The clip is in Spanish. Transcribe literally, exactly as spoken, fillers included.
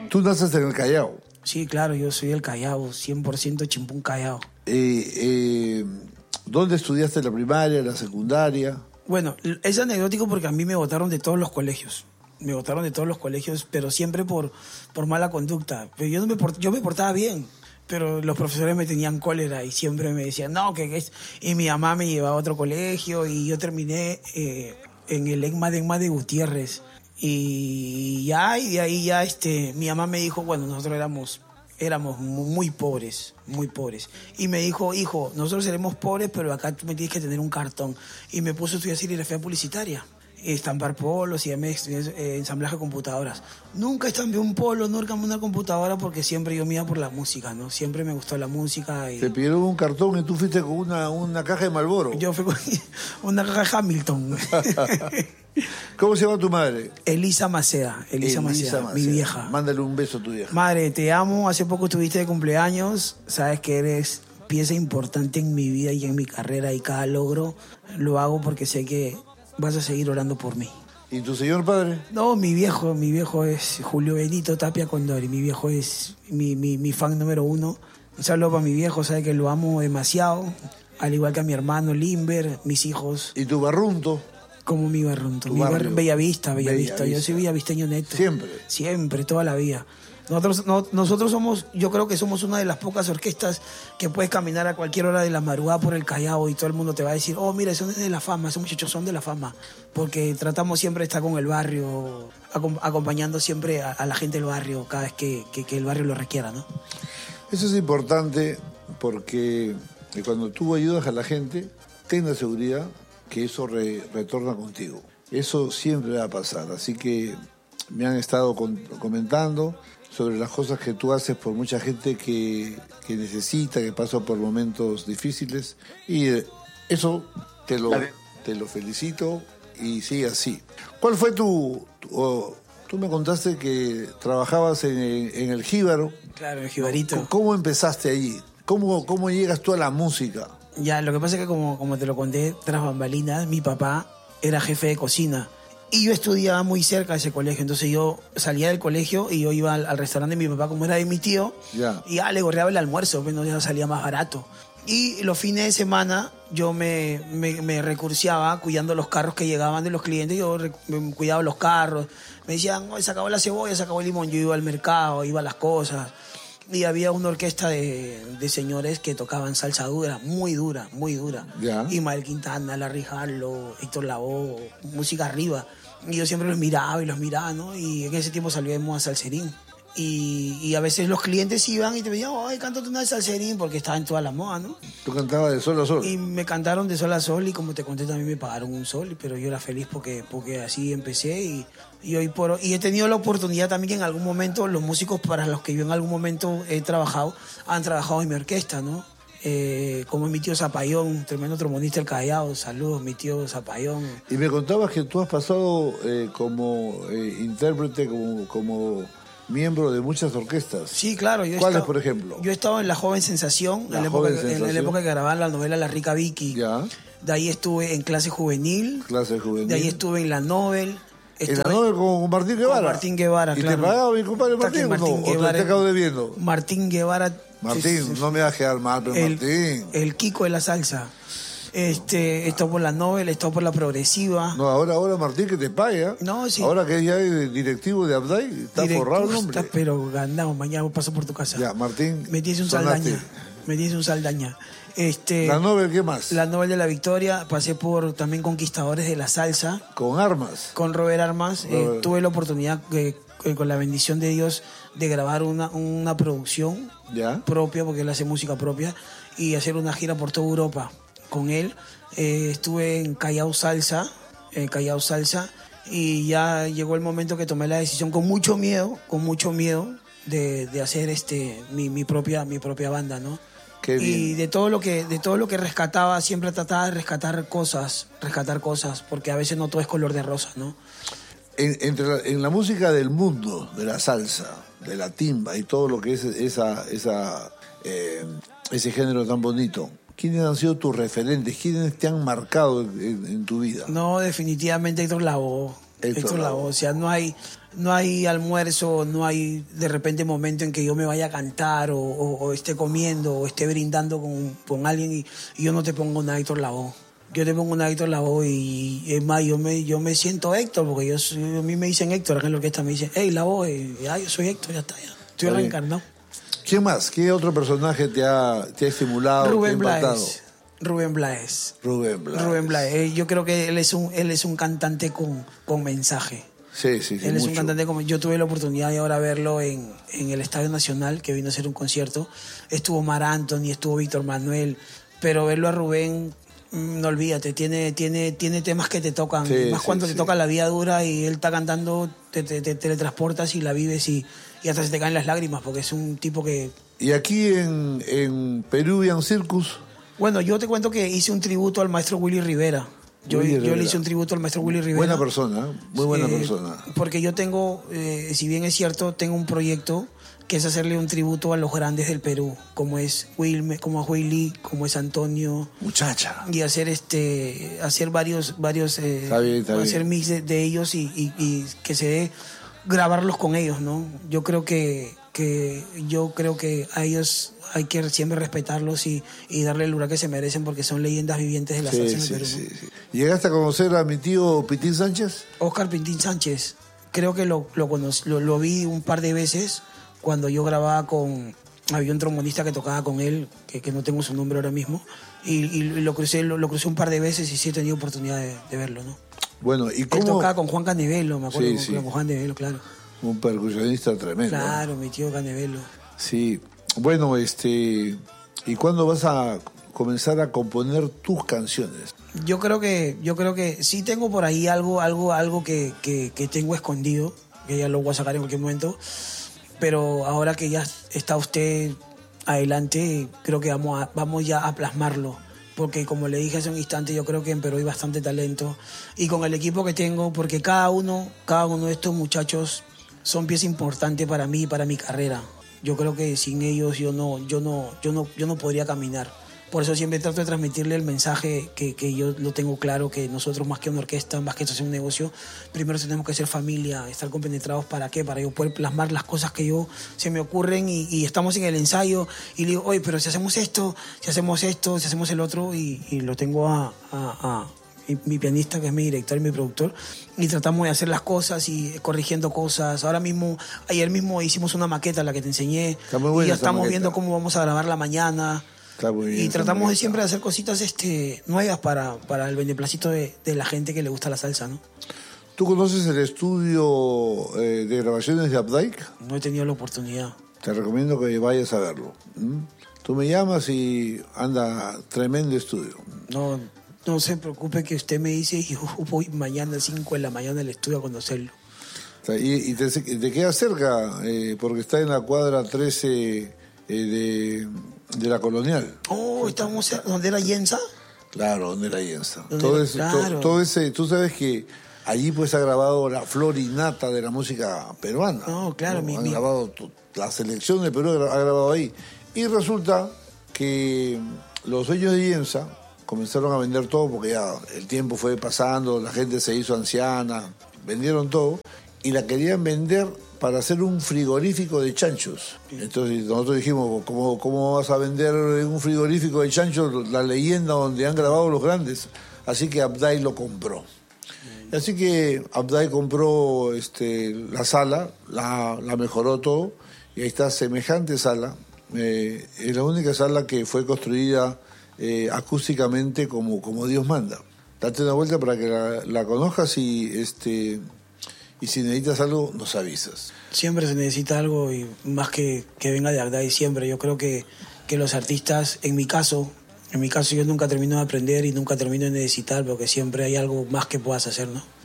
Tú naces en el Callao. Sí, claro, yo soy del Callao, cien por ciento Chimpún Callao. Eh, eh, ¿Dónde estudiaste la primaria, la secundaria? Bueno, es anecdótico porque a mí me botaron de todos los colegios. Me botaron de todos los colegios, pero siempre por, por mala conducta. Pero yo, no me port, yo me portaba bien, pero los profesores me tenían cólera y siempre me decían, no, que es... Y mi mamá me llevaba a otro colegio y yo terminé eh, en el ECMA de ECMA de Gutiérrez. Y ya, y de ahí ya este, mi mamá me dijo, bueno, nosotros éramos, éramos muy pobres, muy pobres. Y me dijo, hijo, nosotros seremos pobres, pero acá tú me tienes que tener un cartón. Y me puso a estudiar serigrafía publicitaria, estampar polos y me estudié eh, ensamblaje de computadoras. Nunca estampé un polo, nunca una computadora porque siempre yo me iba por la música, ¿no? Siempre me gustó la música. Y... Te pidieron un cartón y tú fuiste con una, una caja de Marlboro. Yo fui con una caja de Hamilton. ¿Cómo se llama tu madre? Elisa Maceda, Elisa, Elisa Maceda, Maceda, mi vieja. Mándale un beso a tu vieja. Madre, te amo, hace poco estuviste de cumpleaños, sabes que eres pieza importante en mi vida y en mi carrera y cada logro lo hago porque sé que vas a seguir orando por mí. ¿Y tu señor padre? No, mi viejo, mi viejo es Julio Benito Tapia Condori, mi viejo es mi, mi, mi fan número uno. Un saludo para mi viejo, sabe que lo amo demasiado, al igual que a mi hermano Limber, mis hijos. ¿Y tu barrunto? Como mi barrunto, mi barrio, Bellavista, Bellavista. Bella yo soy villavisteño neto. ¿Siempre? Siempre, toda la vida. Nosotros, no, nosotros somos, yo creo que somos una de las pocas orquestas que puedes caminar a cualquier hora de la madrugada por el Callao y todo el mundo te va a decir, oh, mira, son de la fama, esos muchachos son de la fama. Porque tratamos siempre de estar con el barrio, acompañando siempre a, a la gente del barrio cada vez que, que, que el barrio lo requiera, ¿no? Eso es importante porque cuando tú ayudas a la gente, ten la seguridad que eso re, retorna contigo. Eso siempre va a pasar. Así que me han estado con, comentando sobre las cosas que tú haces por mucha gente que, que necesita, que pasa por momentos difíciles. Y eso te lo, te lo felicito y sigue así. ¿Cuál fue tu... tu oh, tú me contaste que trabajabas en, en el Jíbaro. Claro, el Jibarito. ¿Cómo empezaste allí? ¿Cómo, cómo llegas tú a la música? Ya, lo que pasa es que como, como te lo conté tras bambalinas, mi papá era jefe de cocina y yo estudiaba muy cerca de ese colegio, entonces yo salía del colegio y yo iba al, al restaurante de mi papá como era de mi tío, yeah. y ya le gorreaba el almuerzo, pues no, ya salía más barato. Y los fines de semana yo me, me, me recurseaba cuidando los carros que llegaban de los clientes, yo rec, me cuidaba los carros, me decían, oh, se acabó la cebolla, se acabó el limón, yo iba al mercado, iba a las cosas. Y había una orquesta de, de señores que tocaban salsa dura, muy dura, muy dura. Yeah. Ismael Quintana, Larry Harlow, Héctor Lavoe, música arriba. Y yo siempre los miraba y los miraba, ¿no? Y en ese tiempo salió de moda Salserín. Y, y a veces los clientes iban y te pedían, ay, cántate una de Salserín, porque estaba en toda la moda, ¿no? Tú cantabas de sol a sol. Y me cantaron de sol a sol y como te conté también me pagaron un sol, pero yo era feliz porque, porque así empecé y, y hoy por y he tenido la oportunidad también que en algún momento los músicos para los que yo en algún momento he trabajado han trabajado en mi orquesta, ¿no? Eh, como mi tío Zapayón, tremendo trombonista del Callao, saludos mi tío Zapayón. Y me contabas que tú has pasado eh, como eh, intérprete, como, como miembro de muchas orquestas. Sí, claro. Yo ¿Cuáles, estado, por ejemplo? Yo he estado en La Joven Sensación, La en, la Joven época, Sensación. en la época que grababan la novela La Rica Vicky. Ya. De ahí estuve en Clase Juvenil. Clase Juvenil. De ahí estuve en La Nobel. ¿En La Nobel con Martín Guevara? Con Martín Guevara, ¿Y claro. te pagaba mi compadre Martín, Martín o no? Guevara, ¿O te acabo debiendo? Martín Guevara. Martín, sí, sí, no me vas a quedar mal, pero el, Martín. El Kiko de la salsa. Este, he estado por La Nobel, he estado por La Progresiva. No, ahora, ahora Martín que te paga. No, sí. Ahora que ya es directivo de Abday, está Directivo, forrado el hombre. Está, pero ganado, mañana paso por tu casa. Ya, Martín. Me tienes un sonaste. Saldaña. Me tienes un Saldaña. Este, La Nobel, ¿qué más? La Nobel de la Victoria, pasé por también Conquistadores de la Salsa. Con Armas. Con Robert Armas. Robert. Eh, tuve la oportunidad, eh, eh, con la bendición de Dios, de grabar una, una producción ¿Ya? propia, porque él hace música propia, y hacer una gira por toda Europa con él. Eh, estuve en Callao Salsa, en Callao Salsa, y ya llegó el momento que tomé la decisión con mucho miedo, con mucho miedo, de, de hacer este mi, mi propia mi propia banda, ¿no? Qué bien. Y de todo lo que de todo lo que rescataba, siempre trataba de rescatar cosas, rescatar cosas, porque a veces no todo es color de rosa, ¿no? En, entre la, en la música del mundo, de la salsa, de la timba y todo lo que es esa, esa, eh, ese género tan bonito, ¿quiénes han sido tus referentes? ¿Quiénes te han marcado en, en, en tu vida? No, definitivamente Héctor Lavoe. Héctor, Héctor Lavoe. O sea, no hay, no hay almuerzo, no hay de repente momento en que yo me vaya a cantar o, o, o esté comiendo o esté brindando con, con alguien y, y yo no te pongo un Héctor Lavoe. Yo te pongo un Héctor Lavoe y es más, yo me, yo me siento Héctor porque yo soy, a mí me dicen Héctor, acá en la orquesta me dicen, hey Lavoe, y, ay, yo soy Héctor, ya está, ya. Estoy reencarnado. ¿Quién más? ¿Qué otro personaje te ha, te ha estimulado? Rubén Blades. Rubén Blades. Rubén Blades. Rubén Blades. Yo creo que él es un, él es un cantante con, con mensaje. Sí, sí, sí. Él mucho. es un cantante como... Yo tuve la oportunidad de ahora verlo en, en el Estadio Nacional, que vino a hacer un concierto. Estuvo Mar Anthony, estuvo Víctor Manuel, pero verlo a Rubén, no olvídate, tiene, tiene, tiene temas que te tocan. Sí, más sí, cuando sí. te toca la vida dura y él está cantando, te, te, te teletransportas y la vives y, y hasta se te caen las lágrimas, porque es un tipo que... ¿Y aquí en, en Peruvian Circus? Bueno, yo te cuento que hice un tributo al maestro Willy Rivera. Yo, Willy yo Rivera. le hice un tributo al maestro Willy Rivera. Buena persona, muy buena Eh, persona. Porque yo tengo, eh, si bien es cierto, tengo un proyecto que es hacerle un tributo a los grandes del Perú, como es Wilme, como a Willy, como es Antonio. Muchacha. Y hacer este, hacer varios, varios, eh, Está bien, está hacer bien. mix de, de ellos y, y, y que se dé grabarlos con ellos, ¿no? Yo creo que, que yo creo que a ellos hay que siempre respetarlos y, y darle el lugar que se merecen porque son leyendas vivientes de la Sí, salsa en el sí, Perú. sí, sí. ¿Llegaste a conocer a mi tío Pitín Sánchez? Oscar Pintín Sánchez, creo que lo, lo, conocí- lo, lo vi un par de veces cuando yo grababa con... Había un trombonista que tocaba con él, que, que no tengo su nombre ahora mismo, y, y lo, crucé, lo, lo crucé un par de veces y sí he tenido oportunidad de, de verlo, ¿no? Bueno, ¿y Él cómo? tocaba con Juan Canevelo, me acuerdo, Sí, con, sí. con Juan Canevelo, claro. Un percusionista tremendo. Claro, mi tío Canevelo. Sí. Bueno, este... ¿y cuándo vas a comenzar a componer tus canciones? Yo creo que, yo creo que sí tengo por ahí algo, algo, algo que, que, que tengo escondido, que ya lo voy a sacar en cualquier momento. Pero ahora que ya está usted adelante, creo que vamos, a, vamos ya a plasmarlo. Porque como le dije hace un instante, yo creo que en Perú hay bastante talento. Y con el equipo que tengo, porque cada uno, cada uno de estos muchachos son pieza importante para mí y para mi carrera. Yo creo que sin ellos yo no, yo no, yo no, yo no podría caminar. Por eso siempre trato de transmitirle el mensaje que, que yo lo tengo claro, que nosotros más que una orquesta, más que esto es un negocio, primero tenemos que ser familia, estar compenetrados. ¿Para qué? Para yo poder plasmar las cosas que yo se me ocurren y, y estamos en el ensayo y le digo, oye, pero si hacemos esto, si hacemos esto, si hacemos el otro, y, y lo tengo a, a, a mi, mi pianista, que es mi director y mi productor, y tratamos de hacer las cosas y corrigiendo cosas. Ahora mismo, ayer mismo hicimos una maqueta, la que te enseñé, Está muy y buena ya esa estamos maqueta. viendo cómo vamos a grabarla mañana. Está muy bien, Y está tratamos muy de bien. siempre hacer cositas este, nuevas para, para el beneplácito de, de la gente que le gusta la salsa, ¿no? ¿Tú conoces el estudio eh, de grabaciones de Updike? No he tenido la oportunidad. Te recomiendo que vayas a verlo. ¿Mm? Tú me llamas y anda, tremendo estudio. No, no se preocupe que usted me dice y yo voy mañana a cinco de la mañana al estudio a conocerlo. Y, y te, te queda cerca, eh, porque está en la cuadra trece eh, de, de la Colonial. Oh, estamos donde era Yensa. Claro, donde la Yensa. Donde Todo, era- ese- claro. to- todo ese, tú sabes que allí pues ha grabado la flor y nata de la música peruana. No, claro, mi- Han mi- grabado to- la selección de Perú ha gra- ha grabado ahí. Y resulta que los dueños de Yensa comenzaron a vender todo porque ya el tiempo fue pasando, la gente se hizo anciana, vendieron todo y la querían vender para hacer un frigorífico de chanchos. Entonces nosotros dijimos, ¿cómo, cómo vas a vender un frigorífico de chanchos? La leyenda donde han grabado los grandes. Así que Abdai lo compró. Así que Abdai compró este, la sala, la, la mejoró todo, y ahí está semejante sala. Eh, es la única sala que fue construida eh, acústicamente como, como Dios manda. Date una vuelta para que la, la conozcas y, este, y si necesitas algo, nos avisas. Siempre se necesita algo y más que, que venga de verdad y siempre. Yo creo que, que los artistas, en mi caso, en mi caso yo nunca termino de aprender y nunca termino de necesitar porque siempre hay algo más que puedas hacer, ¿no?